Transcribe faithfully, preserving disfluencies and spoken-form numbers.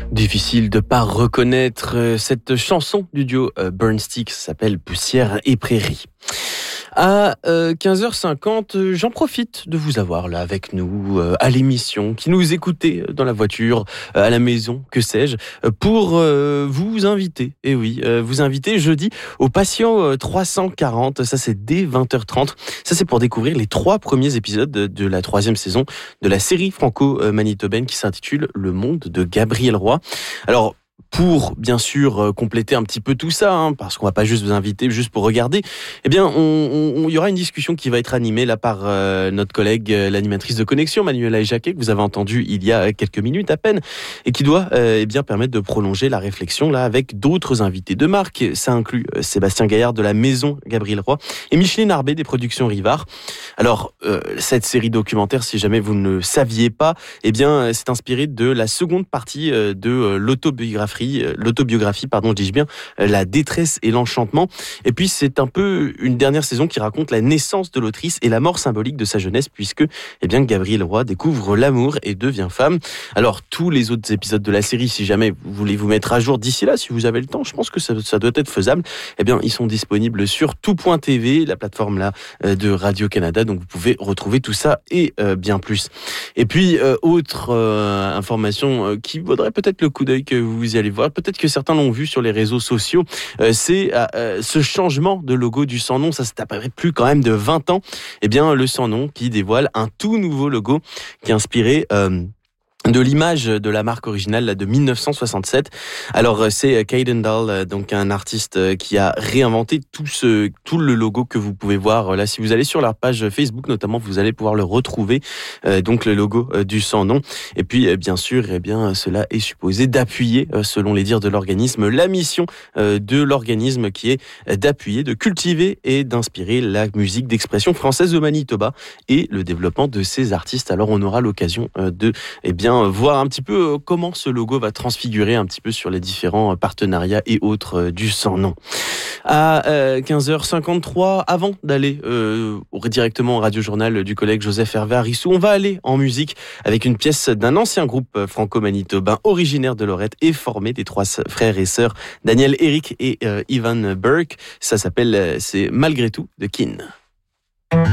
Difficile de pas reconnaître euh, cette chanson du duo euh, Burnsticks, s'appelle Poussière et Prairies. À euh, quinze heures cinquante, euh, j'en profite de vous avoir là avec nous euh, à l'émission, qui nous écoutez dans la voiture, euh, à la maison, que sais-je, euh, pour euh, vous inviter, et oui, euh, vous inviter jeudi au Patient euh, trois cent quarante, ça c'est dès vingt heures trente, ça c'est pour découvrir les trois premiers épisodes de, de la troisième saison de la série franco-manitobaine qui s'intitule Le Monde de Gabriel Roy. Alors, pour bien sûr euh, compléter un petit peu tout ça, hein, parce qu'on va pas juste vous inviter juste pour regarder, eh bien, on, on, il y aura une discussion qui va être animée là par euh, notre collègue, euh, l'animatrice de Connexion, Manuela Jacquet, que vous avez entendu il y a quelques minutes à peine, et qui doit euh, eh bien permettre de prolonger la réflexion là avec d'autres invités de marque. Ça inclut euh, Sébastien Gaillard de la Maison Gabriel Roy et Micheline Arbet des Productions Rivard. Alors, euh, cette série documentaire, si jamais vous ne le saviez pas, eh bien, c'est inspiré de la seconde partie euh, de euh, l'autobiographie l'autobiographie, pardon, dis-je bien, La détresse et l'enchantement. Et puis, c'est un peu une dernière saison qui raconte la naissance de l'autrice et la mort symbolique de sa jeunesse, puisque, eh bien, Gabriel Roy découvre l'amour et devient femme. Alors, tous les autres épisodes de la série, si jamais vous voulez vous mettre à jour d'ici là, si vous avez le temps, je pense que ça, ça doit être faisable, eh bien, ils sont disponibles sur tout point t v, la plateforme là de Radio-Canada, donc vous pouvez retrouver tout ça et euh, bien plus. Et puis, euh, autre euh, information euh, qui vaudrait peut-être le coup d'œil que vous y allez voir, peut-être que certains l'ont vu sur les réseaux sociaux, euh, c'est euh, ce changement de logo du Sans-Nom, ça c'est à peu près plus quand même de vingt ans, eh bien le Sans-Nom qui dévoile un tout nouveau logo qui est inspiré euh, de l'image de la marque originale là, de dix-neuf cent soixante-sept. Alors c'est Caden Dahl, donc un artiste qui a réinventé tout ce tout le logo que vous pouvez voir là. Si vous allez sur leur page Facebook notamment, vous allez pouvoir le retrouver. Euh, donc le logo euh, du Sans-Nom. Et puis bien sûr, eh bien cela est supposé d'appuyer, euh, selon les dires de l'organisme, la mission euh, de l'organisme qui est d'appuyer, de cultiver et d'inspirer la musique d'expression française au Manitoba et le développement de ces artistes. Alors on aura l'occasion euh, de eh bien voir un petit peu comment ce logo va transfigurer un petit peu sur les différents partenariats et autres du Sans-Nom. À euh, quinze heures cinquante-trois, avant d'aller euh, directement au radio-journal du collègue Joseph Hervé Arissou, on va aller en musique avec une pièce d'un ancien groupe franco-manitobain originaire de Lorette et formé des trois frères et sœurs Daniel, Eric et euh, Ivan Burke. Ça s'appelle, c'est Malgré tout de Keane.